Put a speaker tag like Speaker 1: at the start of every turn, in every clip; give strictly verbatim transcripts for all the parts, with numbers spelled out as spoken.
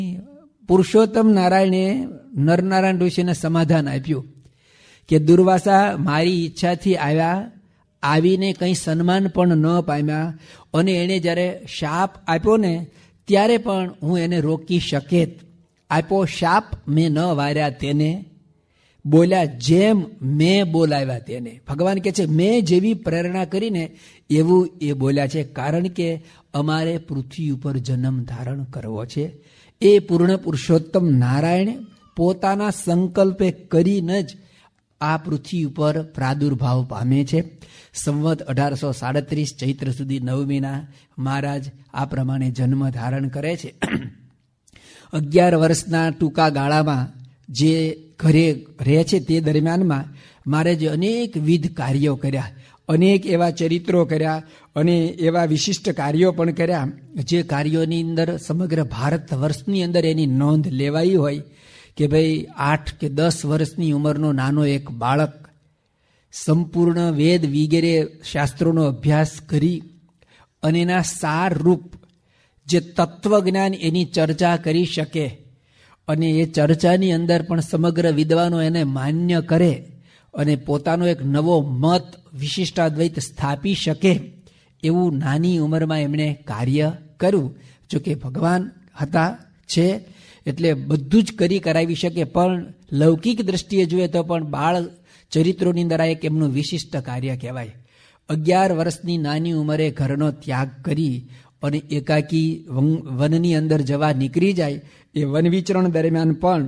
Speaker 1: પુરુષોત્તમ નારાયણે નરનારાયણ ઋષિને સમાધાન આપ્યું કે દુર્વાસા મારી ઈચ્છાથી આવ્યા, આવીને કંઈ સન્માન પણ ન પામ્યા, અને એણે જ્યારે શાપ આપ્યો ને ત્યારે પણ હું એને રોકી શકેત. આપ્યો શાપ મેં ન વાર્યા તેને, બોલ્યા જેમ મેં બોલાવ્યા તેને. ભગવાન કહે છે મેં જેવી પ્રેરણા કરીને એવું એ બોલ્યા છે, કારણ કે અમારે પૃથ્વી ઉપર જન્મ ધારણ કરવો છે. એ પૂર્ણ પુરુષોત્તમ નારાયણ પોતાના સંકલ્પે કરીને જ આ પૃથ્વી ઉપર પ્રાદુર્ભાવ પામે છે. સંવત અઢારસો સાડત્રીસ ચૈત્ર સુધી નવમીના મહારાજ આ પ્રમાણે જન્મ ધારણ કરે છે. અગિયાર વર્ષના ટૂંકા ગાળામાં જે ઘરે રહે છે તે દરમિયાનમાં મહારાજે અનેકવિધ કાર્યો કર્યા, અનેક એવા ચરિત્રો કર્યા અને એવા વિશિષ્ટ કાર્યો પણ કર્યા જે કાર્યોની અંદર સમગ્ર ભારત વર્ષની અંદર એની નોંધ લેવાઈ હોય કે ભાઈ આઠ કે દસ વર્ષની ઉંમરનો નાનો એક બાળક સંપૂર્ણ વેદ વગેરે શાસ્ત્રોનો અભ્યાસ કરી અને એના સાર રૂપ જે તત્વજ્ઞાન એની ચર્ચા કરી શકે અને એ ચર્ચાની અંદર પણ સમગ્ર વિદ્વાનો એને માન્ય કરે અને પોતાનો એક નવો મત વિશિષ્ટાદ્વૈત સ્થાપી શકે એવું નાની ઉંમરમાં એમણે કાર્ય કર્યું. જોકે ભગવાન હતા છે એટલે બધું જ કરી કરાવી શકે, પણ લૌકિક દ્રષ્ટિએ જોઈએ તો પણ બાળ ચરિત્રોની અંદર એક એમનું વિશિષ્ટ કાર્ય કહેવાય. અગિયાર વર્ષની નાની ઉંમરે ઘરનો ત્યાગ કરી અને એકાકી વનની અંદર જવા નીકળી જાય. એ વન વિચરણ દરમિયાન પણ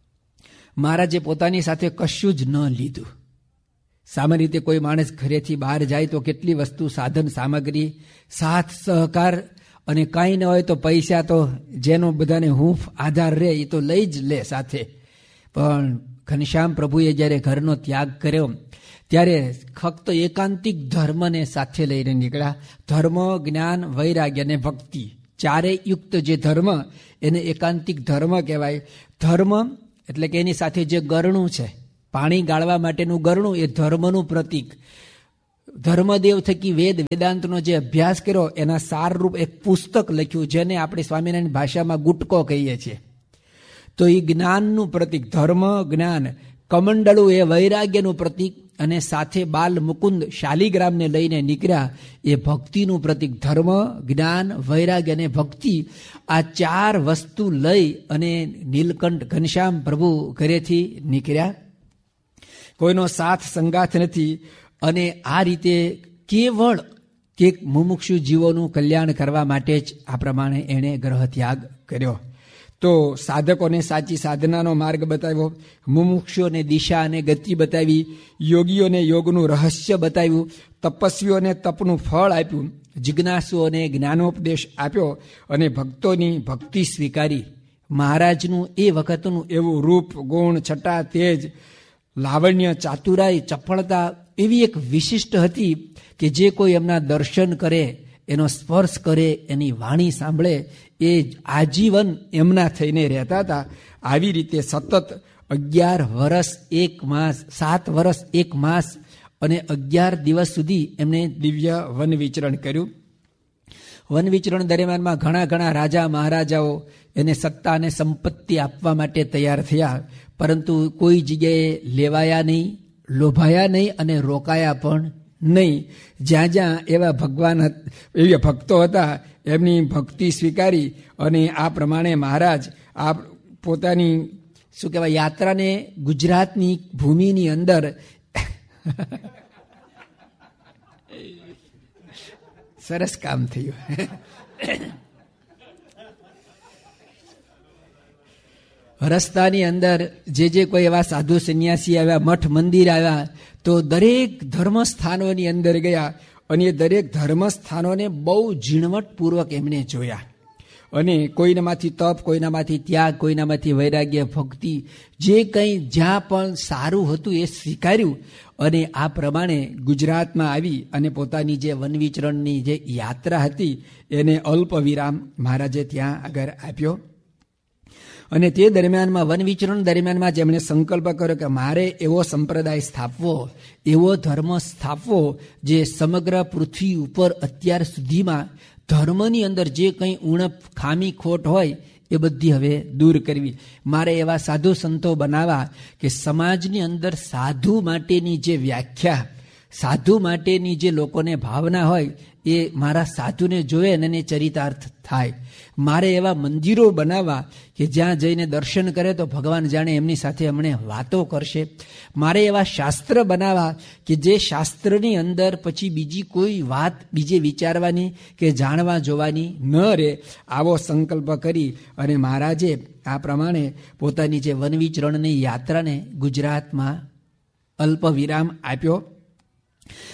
Speaker 1: મહારાજે પોતાની સાથે કશું જ ન લીધું. સામાન્ય રીતે કોઈ માણસ ઘરેથી બહાર જાય તો કેટલી વસ્તુ સાધન સામગ્રી સાથ સહકાર અને કાંઈ ન હોય તો પૈસા તો જેનો બધાને હૂંફ આધાર રહે એ તો લઈ જ લે સાથે. પણ ઘનશ્યામ પ્રભુએ જ્યારે ઘરનો ત્યાગ કર્યો ત્યારે ફક્ત એકાંતિક ધર્મને સાથે લઈને નીકળ્યા. ધર્મ, જ્ઞાન, વૈરાગ્ય અને ભક્તિ ચારે યુક્ત જે ધર્મ એને એકાંતિક ધર્મ કહેવાય. ધર્મ એટલે કે એની સાથે જે ગરણું છે, પાણી ગાળવા માટેનું ગરણું, એ ધર્મનું પ્રતીક. ધર્મદેવ થકી વેદ વેદાંતનો જે અભ્યાસ કર્યો એના સારરૂપ એક પુસ્તક લખ્યું જેને આપણે સ્વામિનારાયણ ભાષામાં ગુટકો કહીએ છીએ. તો એ જ્ઞાનનું પ્રતીક ધર્મ, જ્ઞાન. કમંડળું એ વૈરાગ્યનું પ્રતીક અને સાથે બાલ મુકુંદ શાલિગ્રામને લઈને નીકળ્યા એ ભક્તિનું પ્રતીક. ધર્મ, જ્ઞાન, વૈરાગ્ય અને ભક્તિ આ ચાર વસ્તુ લઈ અને નીલકંઠ ઘનશ્યામ પ્રભુ ઘરેથી નીકળ્યા. કોઈનો સાથ સંગાથ નથી અને આ રીતે કેવળ કે મુમુક્ષુ જીવોનું કલ્યાણ કરવા માટે જ આ પ્રમાણે એણે ગ્રહ ત્યાગ કર્યો. તો સાધકોને સાચી સાધનાનો માર્ગ બતાવ્યો, મુમુક્ષુઓને દિશા અને ગતિ બતાવી, યોગીઓને યોગનું રહસ્ય બતાવ્યું, તપસ્વીઓને તપનું ફળ આપ્યું, જિજ્ઞાસુઓને જ્ઞાનોપદેશ આપ્યો અને ભક્તોની ભક્તિ સ્વીકારી. મહારાજનું એ વખતનું એવું રૂપ, ગુણ, છટા, તેજ, લાવણ્ય, ચાતુરાઈ, ચપળતા એવી એક વિશિષ્ટ હતી કે જે કોઈ એમના દર્શન કરે, એનો સ્પર્શ કરે, એની વાણી સાંભળે એ આજીવન એમના થઈને રહેતા હતા. આવી રીતે સતત અગિયાર વર્ષ એક માસ સાત વર્ષ એક માસ અને અગિયાર દિવસ સુધી એમણે દિવ્ય વન વિચરણ કર્યું. વન વિચરણ દરમિયાનમાં ઘણા ઘણા રાજા મહારાજાઓ એને સત્તા અને સંપત્તિ આપવા માટે તૈયાર થયા, પરંતુ કોઈ જગ્યાએ લેવાયા નહીં, લોભાયા નહીં અને રોકાયા પણ નહીં. જ્યાં જ્યાં એવા ભગવાન એવા ભક્તો હતા એમની ભક્તિ સ્વીકારી અને આ પ્રમાણે મહારાજ આ પોતાની શું કહેવાય યાત્રાને ગુજરાતની ભૂમિની અંદર સરસ કામ થયું. રસ્તાની અંદર જે જે કોઈ એવા સાધુ સંન્યાસી આવ્યા, મઠ મંદિર આવ્યા, તો દરેક ધર્મસ્થાનોની અંદર ગયા અને એ દરેક ધર્મસ્થાનોને બહુ ઝીણવટપૂર્વક એમણે જોયા અને કોઈનામાંથી તપ, કોઈનામાંથી ત્યાગ, કોઈનામાંથી વૈરાગ્ય, ભક્તિ, જે કંઈ જ્યાં પણ સારું હતું એ સ્વીકાર્યું અને આ પ્રમાણે ગુજરાતમાં આવી અને પોતાની જે વનવિચરણની જે યાત્રા હતી એને અલ્પ વિરામ મહારાજે ત્યાં આગળ આપ્યો. અને તે દરમિયાનમાં વન વિચરણ દરમિયાનમાં જેમણે સંકલ્પ કર્યો કે મારે એવો સંપ્રદાય સ્થાપવો, એવો ધર્મ સ્થાપવો જે સમગ્ર પૃથ્વી ઉપર અત્યાર સુધીમાં ધર્મની અંદર જે કંઈ ઉણપ, ખામી, ખોટ હોય એ બધી હવે દૂર કરવી. મારે એવા સાધુ સંતો બનાવવા કે સમાજની અંદર સાધુ માટેની જે વ્યાખ્યા, સાધુ માટેની જે લોકોને ભાવના હોય એ મારા સાધુને જોવે અને એને ચરિતાર્થ થાય. મારે એવા મંદિરો બનાવવા કે જ્યાં જઈને દર્શન કરે તો ભગવાન જાણે એમની સાથે હમણે વાતો કરશે. મારે એવા શાસ્ત્ર બનાવવા કે જે શાસ્ત્રની અંદર પછી બીજી કોઈ વાત બીજે વિચારવાની કે જાણવા જોવાની ન રહે. આવો સંકલ્પ કરી અને મહારાજે આ પ્રમાણે પોતાની જે વન વિચરણની યાત્રાને ગુજરાતમાં અલ્પ વિરામ આપ્યો.